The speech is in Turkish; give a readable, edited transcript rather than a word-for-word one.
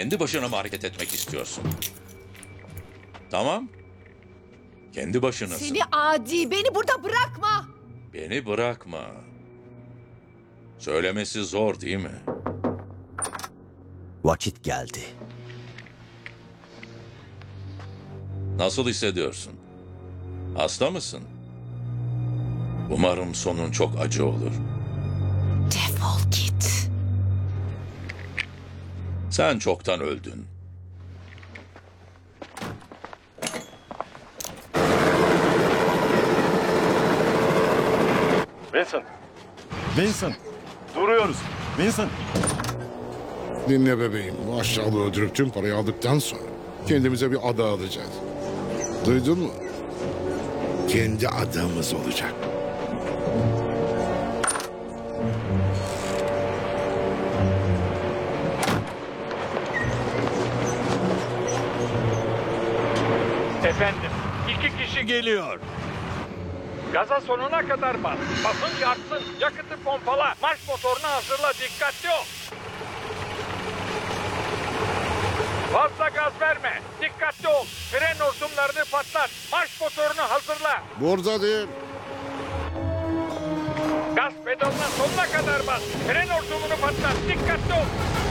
kendi başına mı hareket etmek istiyorsun? Tamam. Kendi başınasın. Seni adi, beni burada bırakma. Beni bırakma. Söylemesi zor değil mi? Vakit geldi. Nasıl hissediyorsun? Hasta mısın? Umarım sonun çok acı olur. Defol git. Sen çoktan öldün. Vincent! Vincent! Duruyoruz. Vincent! Dinle bebeğim. Bu aşağılığı öldürüp tüm parayı aldıktan sonra kendimize bir ada alacağız. Duydun mu? Kendi adamız olacak. Efendim, 2 kişi geliyor. Gaza sonuna kadar bas. Basınç artsın, yakıtı pompala. Marş motorunu hazırla, dikkatli ol. Fazla gaz verme, dikkatli ol. Fren hortumlarını patlat. Marş motorunu hazırla. Burada değil. Gaz pedalına sonuna kadar bas. Fren hortumunu patlat, dikkatli ol.